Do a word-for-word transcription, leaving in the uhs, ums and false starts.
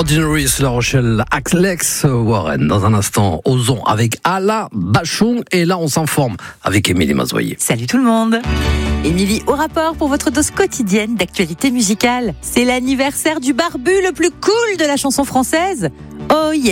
Ordinaries, La Rochelle, Alex Warren. Dans un instant, Ozon avec Alain Bachung. Et là, on s'informe avec Émilie Mazoyer. Salut tout le monde. Émilie au rapport pour votre dose quotidienne d'actualité musicale. C'est l'anniversaire du barbu le plus cool de la chanson française. Oh yeah.